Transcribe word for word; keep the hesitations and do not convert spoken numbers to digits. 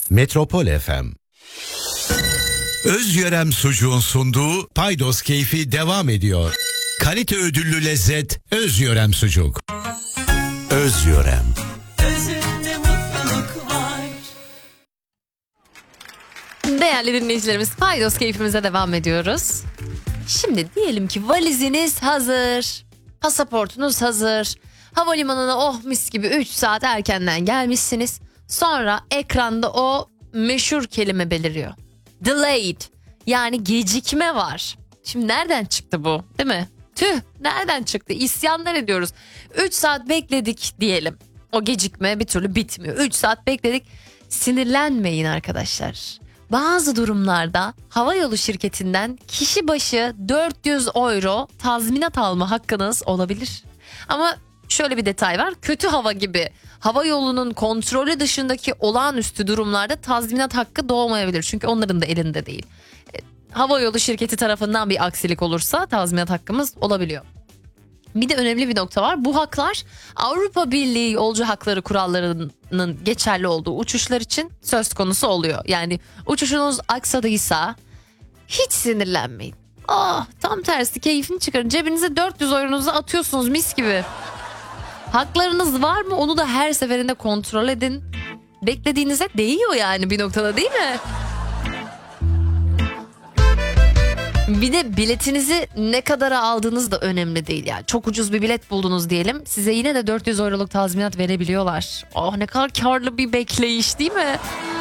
Metropol F M. Özyörem Sucuğun sunduğu Paydos Keyfi devam ediyor. Kalite ödüllü lezzet Özyörem Sucuk. Özyörem. Özünde mutluluk var. Değerli dinleyicilerimiz, Paydos Keyfimize devam ediyoruz. Şimdi diyelim ki valiziniz hazır, pasaportunuz hazır, havalimanına oh mis gibi üç saat erkenden gelmişsiniz. Sonra ekranda o meşhur kelime beliriyor. Delayed, yani gecikme var. Şimdi nereden çıktı bu, değil mi? Tüh, nereden çıktı? İsyanlar ediyoruz. üç saat bekledik diyelim. O gecikme bir türlü bitmiyor. üç saat bekledik. Sinirlenmeyin arkadaşlar. Bazı durumlarda havayolu şirketinden kişi başı dört yüz euro tazminat alma hakkınız olabilir. Ama şöyle bir detay var. Kötü hava gibi havayolunun kontrolü dışındaki olağanüstü durumlarda tazminat hakkı doğmayabilir. Çünkü onların da elinde değil. Havayolu şirketi tarafından bir aksilik olursa tazminat hakkımız olabiliyor. Bir de önemli bir nokta var. Bu haklar Avrupa Birliği yolcu hakları kurallarının geçerli olduğu uçuşlar için söz konusu oluyor. Yani uçuşunuz aksadıysa hiç sinirlenmeyin. Ah, tam tersi keyfini çıkarın. Cebinize dört yüz euronuzu atıyorsunuz mis gibi. Haklarınız var mı? Onu da her seferinde kontrol edin. Beklediğinize değiyor yani bir noktada, değil mi? Bir de biletinizi ne kadara aldığınız da önemli değil yani. Çok ucuz bir bilet buldunuz diyelim. Size yine de dört yüz euroluk tazminat verebiliyorlar. Oh, ne kadar karlı bir bekleyiş, değil mi?